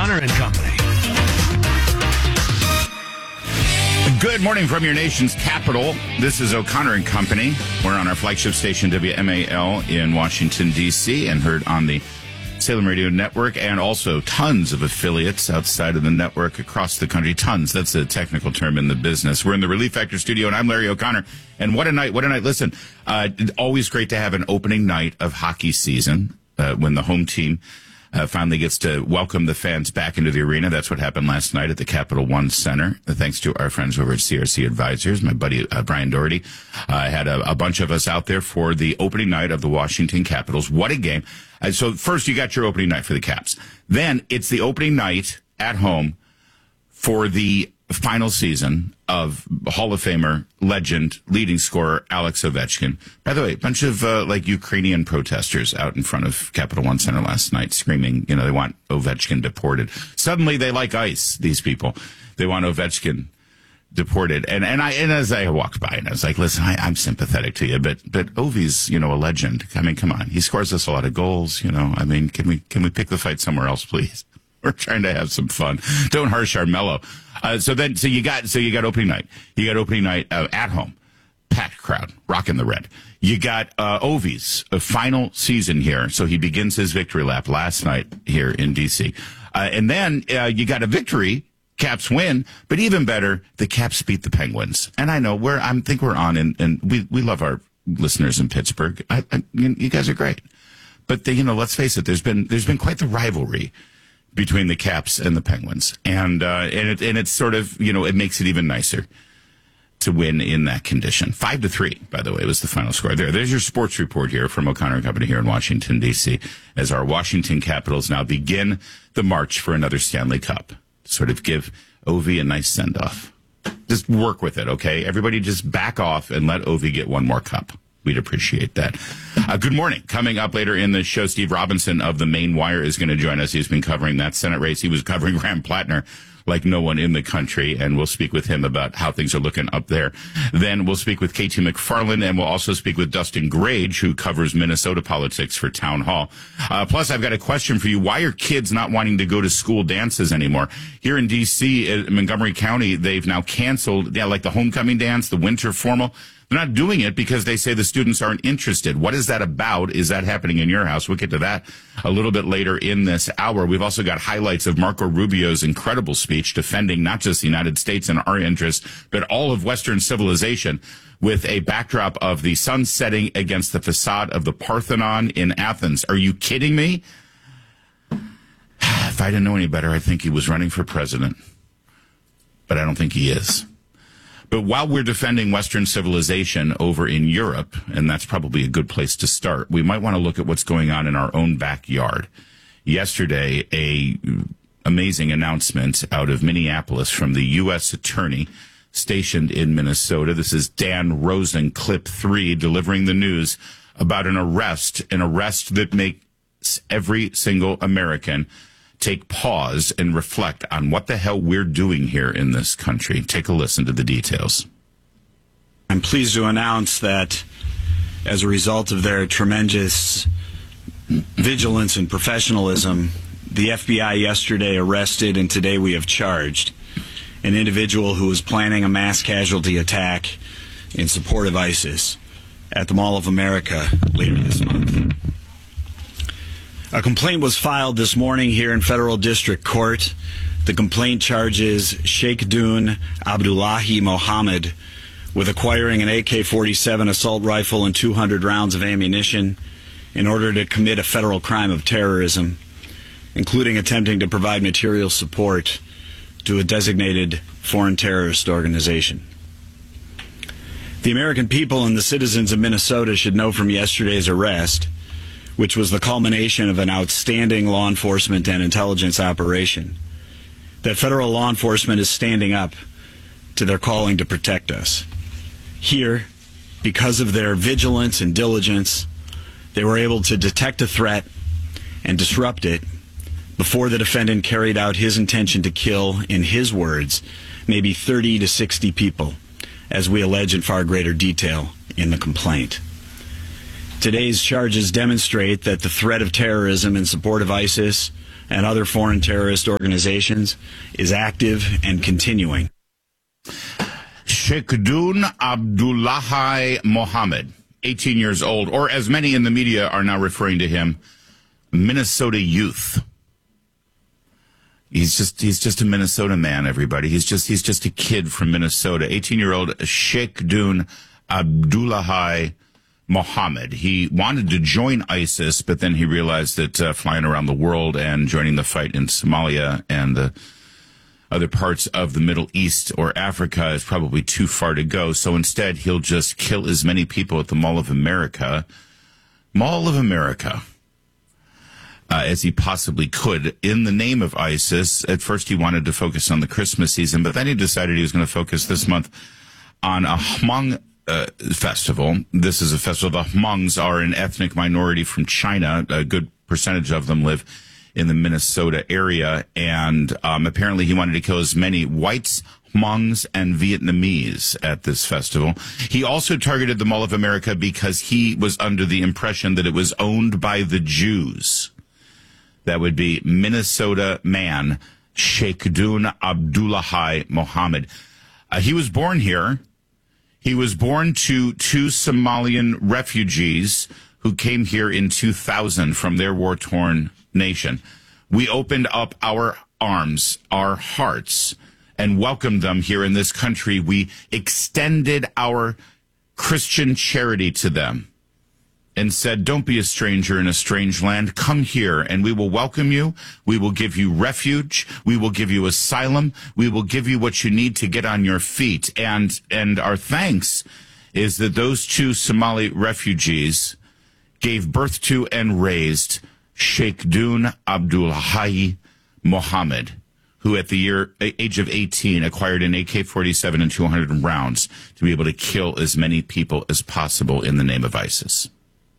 O'Connor and Company. Good morning from your nation's capital. This is O'Connor and Company. We're on our flagship station, WMAL, in Washington, D.C., and heard on the Salem Radio Network, and also tons of affiliates outside of the network across the country. Tons. That's a technical term in the business. We're in the Relief Factor studio, and I'm Larry O'Connor. And what a night. What a night. Listen, always great to have an opening night of hockey season when the home team finally gets to welcome the fans back into the arena. That's what happened last night at the Capital One Center. Thanks to our friends over at CRC Advisors. My buddy Brian Doherty had a bunch of us out there for the opening night of the Washington Capitals. What a game. So first you got your opening night for the Caps. Then it's the opening night at home for the final season of Hall of Famer, legend, leading scorer Alex Ovechkin. By the way, a bunch of Ukrainian protesters out in front of Capital One Center last night screaming, they want Ovechkin deported. Suddenly they like ICE, these people. They want Ovechkin deported. And as I walked by, and I was like, listen, I'm sympathetic to you, but Ovi's, a legend. I mean, come on. He scores us a lot of goals, I mean, can we pick the fight somewhere else, please? We're trying to have some fun. Don't harsh our mellow. So you got opening night. You got opening night at home, packed crowd, rocking the red. You got Ovi's final season here. So he begins his victory lap last night here in DC, and then you got a victory. Caps win, but even better, the Caps beat the Penguins. And I know I think we're on, and we love our listeners in Pittsburgh. You guys are great, but let's face it. There's been quite the rivalry between the Caps and the Penguins, and it's sort of it makes it even nicer to win in that condition. 5-3, by the way, was the final score. There's your sports report here from O'Connor and Company here in Washington D.C. as our Washington Capitals now begin the march for another Stanley Cup. Sort of give Ovi a nice send off. Just work with it, okay? Everybody, just back off and let Ovi get one more cup. We'd appreciate that. Good morning. Coming up later in the show, Steve Robinson of the Maine Wire is going to join us. He's been covering that Senate race. He was covering Graham Plattner like no one in the country, and we'll speak with him about how things are looking up there. Then we'll speak with KT McFarland, and we'll also speak with Dustin Grage, who covers Minnesota politics for Town Hall. Plus, I've got a question for you. Why are kids not wanting to go to school dances anymore? Here in D.C., Montgomery County, they've now canceled, like the homecoming dance, the winter formal. They're not doing it because they say the students aren't interested. What is that about? Is that happening in your house? We'll get to that a little bit later in this hour. We've also got highlights of Marco Rubio's incredible speech defending not just the United States and our interests, but all of Western civilization, with a backdrop of the sun setting against the facade of the Parthenon in Athens. Are you kidding me? If I didn't know any better, I think he was running for president. But I don't think he is. But while we're defending Western civilization over in Europe, and that's probably a good place to start, we might want to look at what's going on in our own backyard. Yesterday, a amazing announcement out of Minneapolis from the U.S. Attorney stationed in Minnesota. This is Dan Rosen, clip 3, delivering the news about an arrest that makes every single American take pause and reflect on what the hell we're doing here in this country. Take a listen to the details. I'm pleased to announce that as a result of their tremendous vigilance and professionalism, the FBI yesterday arrested and today we have charged an individual who was planning a mass casualty attack in support of ISIS at the Mall of America later this month. A complaint was filed this morning here in Federal District Court. The complaint charges Sheikh Dun Abdullahi Mohammed with acquiring an AK-47 assault rifle and 200 rounds of ammunition in order to commit a federal crime of terrorism, including attempting to provide material support to a designated foreign terrorist organization. The American people and the citizens of Minnesota should know from yesterday's arrest, which was the culmination of an outstanding law enforcement and intelligence operation, that federal law enforcement is standing up to their calling to protect us. Here, because of their vigilance and diligence, they were able to detect a threat and disrupt it before the defendant carried out his intention to kill, in his words, maybe 30 to 60 people, as we allege in far greater detail in the complaint. Today's charges demonstrate that the threat of terrorism in support of ISIS and other foreign terrorist organizations is active and continuing. Sheikhdun Abdullahi Mohammed, 18 years old, or as many in the media are now referring to him, Minnesota youth. He's just a Minnesota man, everybody. He's just a kid from Minnesota. 18-year-old Sheikhdun Abdullahi Mohammed. He wanted to join ISIS, but then he realized that flying around the world and joining the fight in Somalia and the other parts of the Middle East or Africa is probably too far to go. So instead, he'll just kill as many people at the Mall of America as he possibly could in the name of ISIS. At first, he wanted to focus on the Christmas season, but then he decided he was going to focus this month on a Hmong festival. This is a festival. The Hmongs are an ethnic minority from China. A good percentage of them live in the Minnesota area, and apparently he wanted to kill as many whites, Hmongs, and Vietnamese at this festival. He also targeted the Mall of America because he was under the impression that it was owned by the Jews. That would be Minnesota man Sheikhdun Abdullahi Mohammed. He was born here. He was born to two Somalian refugees who came here in 2000 from their war-torn nation. We opened up our arms, our hearts, and welcomed them here in this country. We extended our Christian charity to them and said, don't be a stranger in a strange land. Come here and we will welcome you. We will give you refuge. We will give you asylum. We will give you what you need to get on your feet. And our thanks is that those two Somali refugees gave birth to and raised Sheikhdun Abdullahi Mohammed, who at the age of 18 acquired an AK-47 and 200 rounds to be able to kill as many people as possible in the name of ISIS.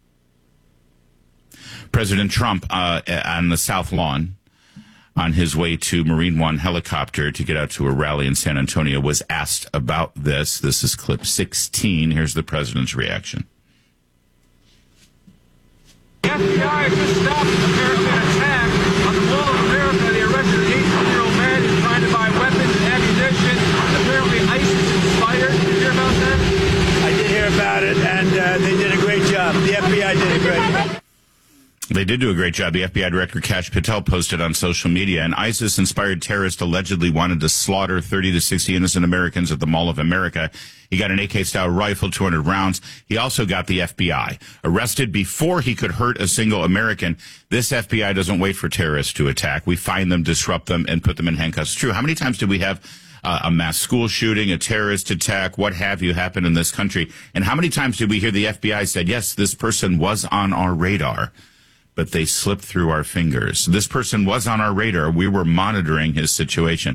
President Trump on the South Lawn on his way to Marine One helicopter to get out to a rally in San Antonio was asked about this. This is clip 16. Here's the president's reaction. The FBI just stopped apparently an attack on the Mall of America. They arrested an 18-year-old man who's trying to buy weapons and ammunition. Apparently ISIS inspired. Did you hear about that? I did hear about it, and they did a great job. The FBI did a great job. They did do a great job. The FBI Director Kash Patel posted on social media, an ISIS-inspired terrorist allegedly wanted to slaughter 30 to 60 innocent Americans at the Mall of America. He got an AK-style rifle, 200 rounds. He also got the FBI arrested before he could hurt a single American. This FBI doesn't wait for terrorists to attack. We find them, disrupt them, and put them in handcuffs. It's true. How many times did we have a mass school shooting, a terrorist attack, what have you, happen in this country? And how many times did we hear the FBI said, yes, this person was on our radar, but they slipped through our fingers. This person was on our radar. We were monitoring his situation.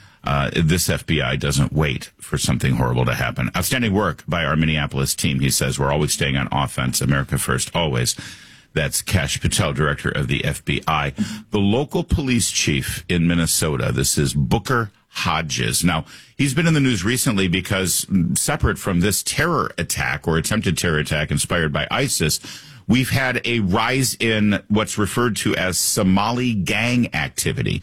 This FBI doesn't wait for something horrible to happen. Outstanding work by our Minneapolis team. He says we're always staying on offense. America first, always. That's Kash Patel, director of the FBI. The local police chief in Minnesota, this is Booker Hodges. Now, he's been in the news recently because, separate from this terror attack or attempted terror attack inspired by ISIS, we've had a rise in what's referred to as Somali gang activity.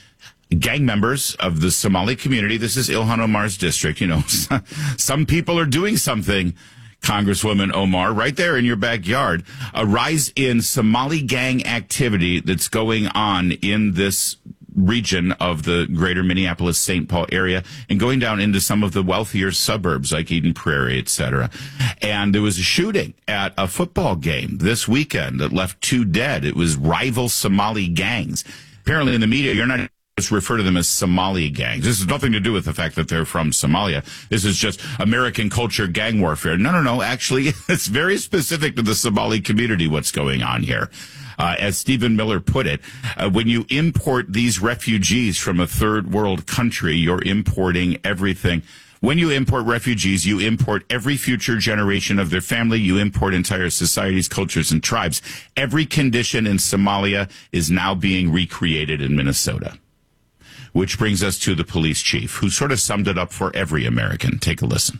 Gang members of the Somali community, this is Ilhan Omar's district, you know, some people are doing something, Congresswoman Omar, right there in your backyard. A rise in Somali gang activity that's going on in this region of the greater Minneapolis-St. Paul area and going down into some of the wealthier suburbs like Eden Prairie, etc. And there was a shooting at a football game this weekend that left 2 dead. It was rival Somali gangs. Apparently in the media, you're not just refer to them as Somali gangs. This has nothing to do with the fact that they're from Somalia. This is just American culture gang warfare. No. Actually, it's very specific to the Somali community what's going on here. As Stephen Miller put it, when you import these refugees from a third world country, you're importing everything. When you import refugees, you import every future generation of their family. You import entire societies, cultures, and tribes. Every condition in Somalia is now being recreated in Minnesota. Which brings us to the police chief, who sort of summed it up for every American. Take a listen.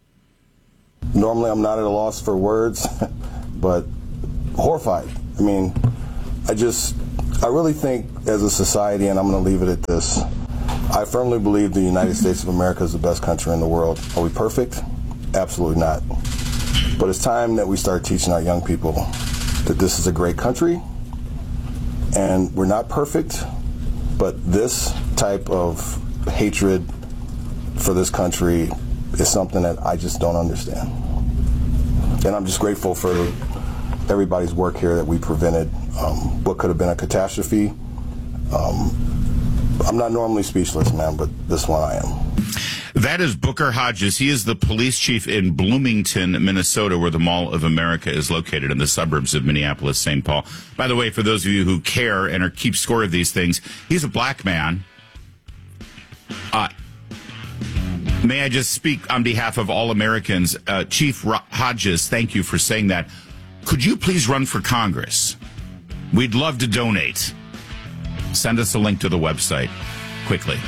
Normally, I'm not at a loss for words, but horrified. I mean, I just I really think as a society, and I'm going to leave it at this, I firmly believe the United States of America is the best country in the world. Are we perfect? Absolutely not. But it's time that we start teaching our young people that this is a great country, and we're not perfect, but this type of hatred for this country is something that I just don't understand. And I'm just grateful for everybody's work here that we prevented what could have been a catastrophe. I'm not normally speechless, man, but this one I am. That is Booker Hodges. He is the police chief in Bloomington, Minnesota, where the Mall of America is located in the suburbs of Minneapolis, St. Paul. By the way, for those of you who care and keep score of these things, he's a black man. May I just speak on behalf of all Americans? Chief Hodges, thank you for saying that. Could you please run for Congress? We'd love to donate. Send us a link to the website quickly.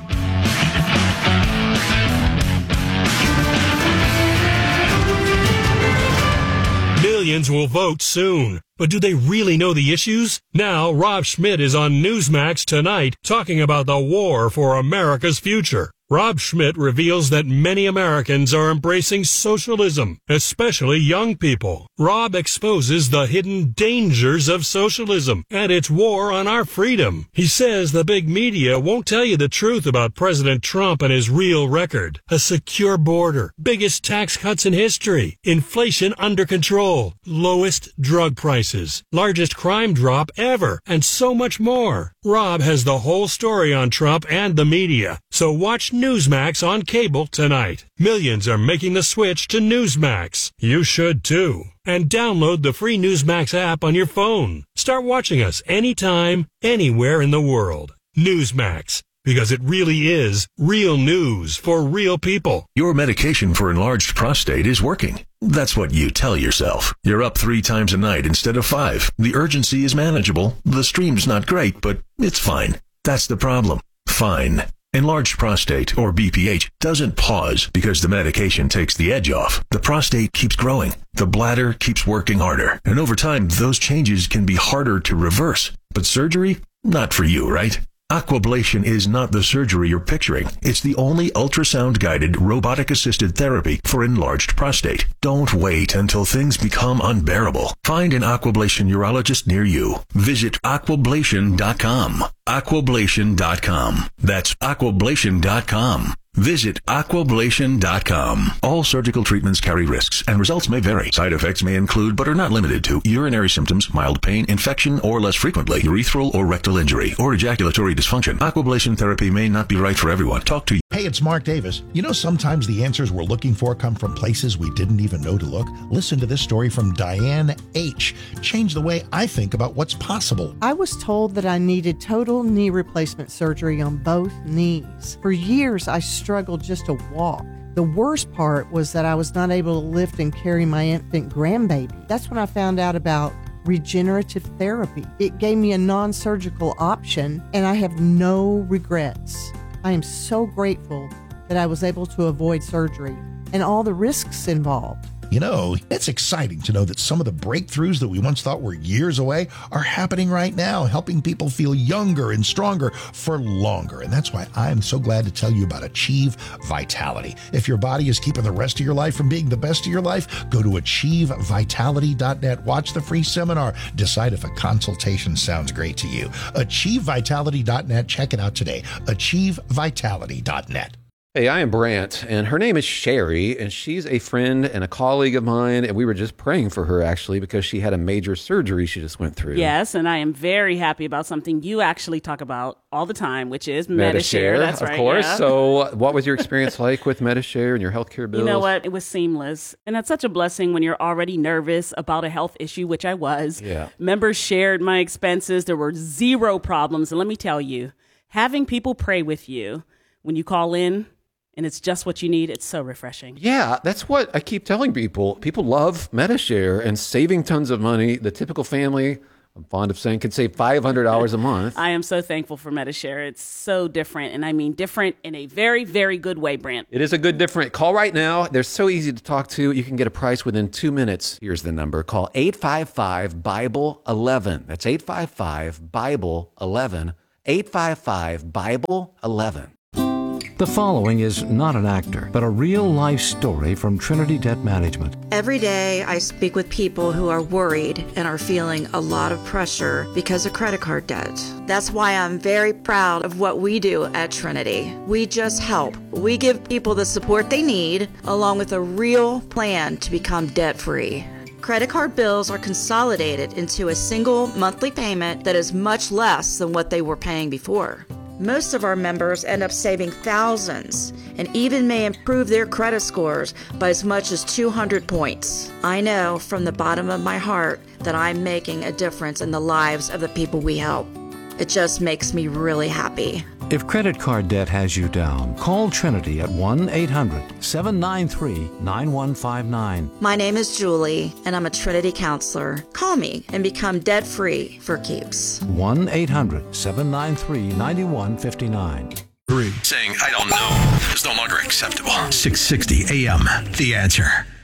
Millions will vote soon. But do they really know the issues? Now, Rob Schmidt is on Newsmax tonight talking about the war for America's future. Rob Schmidt reveals that many Americans are embracing socialism, especially young people. Rob exposes the hidden dangers of socialism and its war on our freedom. He says the big media won't tell you the truth about President Trump and his real record. A secure border, biggest tax cuts in history, inflation under control, lowest drug prices, largest crime drop ever, and so much more. Rob has the whole story on Trump and the media, so watch Newsmax on cable tonight. Millions are making the switch to Newsmax. You should too. And download the free Newsmax app on your phone. Start watching us anytime, anywhere in the world. Newsmax, because it really is real news for real people. Your medication for enlarged prostate is working. That's what you tell yourself. You're up 3 times a night instead of 5. The urgency is manageable. The stream's not great, but it's fine. That's the problem. Fine. Enlarged prostate, or BPH, doesn't pause because the medication takes the edge off. The prostate keeps growing. The bladder keeps working harder. And over time, those changes can be harder to reverse. But surgery? Not for you, right? Aquablation is not the surgery you're picturing. It's the only ultrasound-guided, robotic-assisted therapy for enlarged prostate. Don't wait until things become unbearable. Find an Aquablation urologist near you. Visit aquablation.com. Aquablation.com. That's aquablation.com. Visit aquablation.com. All surgical treatments carry risks, and results may vary. Side effects may include, but are not limited to, urinary symptoms, mild pain, infection, or less frequently, urethral or rectal injury, or ejaculatory dysfunction. Aquablation therapy may not be right for everyone. Talk to Hey, it's Mark Davis. You know, sometimes the answers we're looking for come from places we didn't even know to look. Listen to this story from Diane H. Changed the way I think about what's possible. I was told that I needed total knee replacement surgery on both knees. For years, I struggled just to walk. The worst part was that I was not able to lift and carry my infant grandbaby. That's when I found out about regenerative therapy. It gave me a non-surgical option, and I have no regrets. I am so grateful that I was able to avoid surgery and all the risks involved. You know, it's exciting to know that some of the breakthroughs that we once thought were years away are happening right now, helping people feel younger and stronger for longer. And that's why I'm so glad to tell you about Achieve Vitality. If your body is keeping the rest of your life from being the best of your life, go to achievevitality.net. Watch the free seminar. Decide if a consultation sounds great to you. Achievevitality.net. Check it out today. Achievevitality.net. Hey, I am Brant, and her name is Sherry, and she's a friend and a colleague of mine, and we were just praying for her, actually, because she had a major surgery she just went through. Yes, and I am very happy about something you actually talk about all the time, which is Medi-Share. That's right, of course. Yeah. So what was your experience like with Medi-Share and your healthcare bills? You know what? It was seamless, and that's such a blessing when you're already nervous about a health issue, which I was. Yeah. Members shared my expenses. There were zero problems, and let me tell you, having people pray with you when you call in, and it's just what you need, it's so refreshing. Yeah, that's what I keep telling people. People love Medi-Share and saving tons of money. The typical family I'm fond of saying, could save $500 a month. I am so thankful for Medi-Share. It's so different, and I mean different in a very, very good way, Brent. It is a good different. Call right now. They're so easy to talk to. You can get a price within 2 minutes. Here's the number. Call 855-BIBLE-11. That's 855-BIBLE-11. 855-BIBLE-11. The following is not an actor, but a real-life story from Trinity Debt Management. Every day, I speak with people who are worried and are feeling a lot of pressure because of credit card debt. That's why I'm very proud of what we do at Trinity. We just help. We give people the support they need, along with a real plan to become debt-free. Credit card bills are consolidated into a single monthly payment that is much less than what they were paying before. Most of our members end up saving thousands and even may improve their credit scores by as much as 200 points. I know from the bottom of my heart that I'm making a difference in the lives of the people we help. It just makes me really happy. If credit card debt has you down, call Trinity at 1-800-793-9159. My name is Julie, and I'm a Trinity counselor. Call me and become debt-free for keeps. 1-800-793-9159. Saying, I don't know, is no longer acceptable. 660 AM, The Answer.